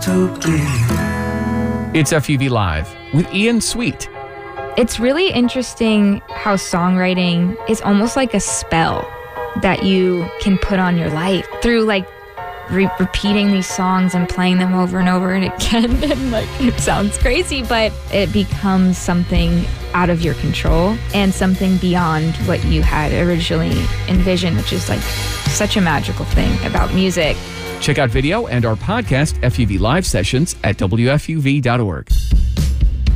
crystal clear. It's FUV Live with Ian Sweet. It's really interesting how songwriting is almost like a spell that you can put on your life through like repeating these songs and playing them over and over and again. And like, it sounds crazy, but it becomes something out of your control and something beyond what you had originally envisioned, which is like such a magical thing about music. Check out video and our podcast, FUV Live Sessions, at WFUV.org.